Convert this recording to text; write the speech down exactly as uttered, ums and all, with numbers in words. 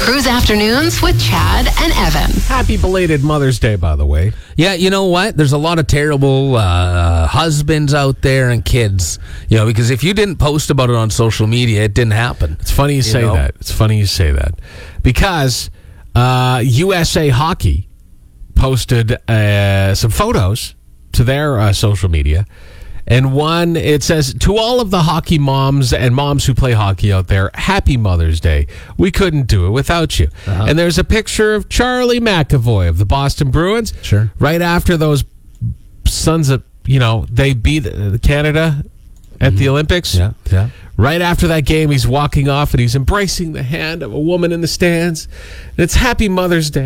Cruise Afternoons with Chad and Evan. Happy belated Mother's Day, by the way. Yeah, you know what? There's a lot of terrible uh, husbands out there and kids, you know, because if you didn't post about it on social media, it didn't happen. It's funny you, you say know? that. It's funny you say that. Because uh, U S A Hockey posted uh, some photos to their uh, social media. And one, it says, to all of the hockey moms and moms who play hockey out there, happy Mother's Day. We couldn't do it without you. Uh-huh. And there's a picture of Charlie McAvoy of the Boston Bruins. Sure. Right after those sons of, you know, they beat Canada at mm-hmm. the Olympics. Yeah, yeah. Right after that game, he's walking off and he's embracing the hand of a woman in the stands. And it's happy Mother's Day.